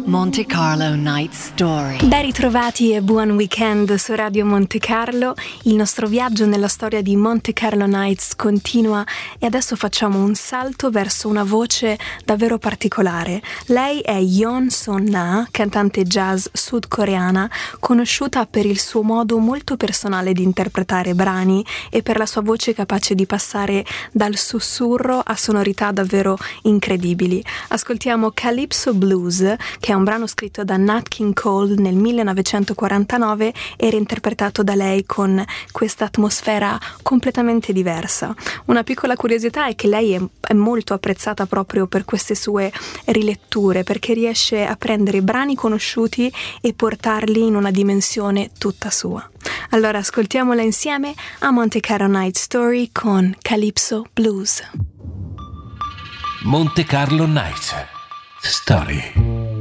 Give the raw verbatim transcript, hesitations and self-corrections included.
Monte Carlo Night Story. Ben ritrovati e buon weekend su Radio Monte Carlo. Il nostro viaggio nella storia di Monte Carlo Nights continua e adesso facciamo un salto verso una voce davvero particolare. Lei è Yeon Son-na, cantante jazz sudcoreana, conosciuta per il suo modo molto personale di interpretare brani e per la sua voce capace di passare dal sussurro a sonorità davvero incredibili. Ascoltiamo Calypso Blues, che è un brano scritto da Nat King Cole nel millenovecentoquarantanove e reinterpretato da lei con questa atmosfera completamente diversa. Una piccola curiosità è che lei è, è molto apprezzata proprio per queste sue riletture, perché riesce a prendere brani conosciuti e portarli in una dimensione tutta sua. Allora ascoltiamola insieme a Monte Carlo Night Story con Calypso Blues. Monte Carlo Night Story.